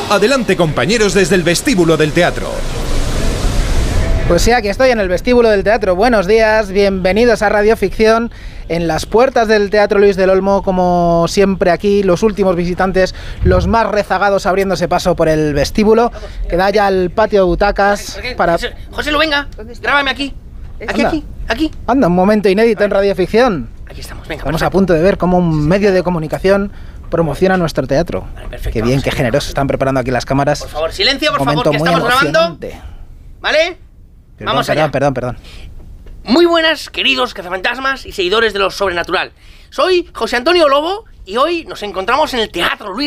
Adelante, compañeros, desde el vestíbulo del teatro. Pues sí, aquí estoy en el vestíbulo del teatro. Buenos días, bienvenidos a Radio Ficción. En las puertas del Teatro Luis del Olmo, como siempre aquí, los últimos visitantes, los más rezagados abriéndose paso por el vestíbulo, que da ya al patio de butacas para... José, venga, grábame aquí. Aquí. Anda, un momento inédito en Radio Ficción. Aquí estamos, venga. Estamos a punto de ver cómo un medio de comunicación promociona nuestro teatro. Vale, perfecto. Qué bien, qué generosos están preparando aquí las cámaras. Por favor, silencio, por favor, Momento que muy estamos grabando. emocionante. ¿Vale? Vamos allá. Perdón. Muy buenas, queridos cazafantasmas y seguidores de lo sobrenatural. Soy José Antonio Lobo y hoy nos encontramos en el Teatro Luis